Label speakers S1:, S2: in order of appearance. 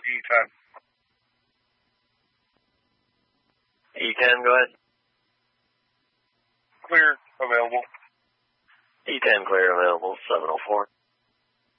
S1: E10.
S2: E10, go ahead.
S1: Clear, available.
S2: E10 clear, available, 704.